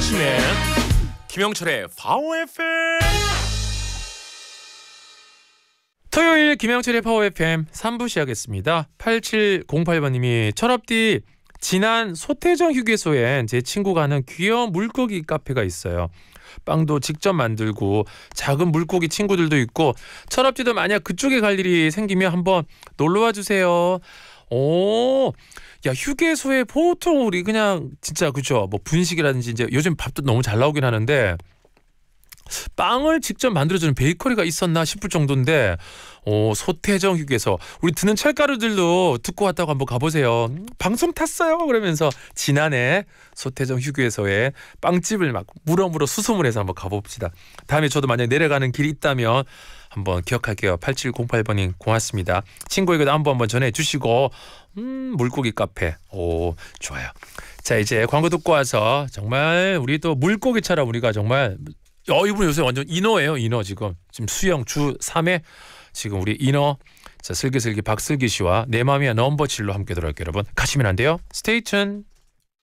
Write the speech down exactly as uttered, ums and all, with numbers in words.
아침에 김영철의 파워 에프엠. 토요일 김영철의 파워 에프엠 삼 부 시작했습니다. 팔칠공팔 번님이 철업디 지난 소태정 휴게소엔 제 친구가 하는 귀여운 물고기 카페가 있어요. 빵도 직접 만들고 작은 물고기 친구들도 있고 철업디도 만약 그쪽에 갈 일이 생기면 한번 놀러와 주세요. 오, 야 휴게소에 보통 우리 그냥 진짜 그죠 뭐 분식이라든지 이제 요즘 밥도 너무 잘 나오긴 하는데 빵을 직접 만들어주는 베이커리가 있었나 싶을 정도인데 오, 소태정 휴게소 우리 듣는 찰가루들도 듣고 왔다고 한번 가보세요. 방송 탔어요 그러면서 지난해 소태정 휴게소에 빵집을 막 물어물어 수소문해서 한번 가봅시다. 다음에 저도 만약 내려가는 길이 있다면 한번 기억할게요. 팔칠공팔 번님 고맙습니다. 친구에게도 한번 한번 전해주시고 음 물고기 카페 오 좋아요. 자 이제 광고 듣고 와서 정말 우리 또 물고기처럼 우리가 정말 어 이분 요새 완전 인어예요. 인어 지금 지금 수영 주 삼 회 지금 우리 인어 자 슬기슬기 박슬기 씨와 내 맘이야 넘버 칠로 함께 들어갈게요. 여러분 가시면 안 돼요. 스테이 튠.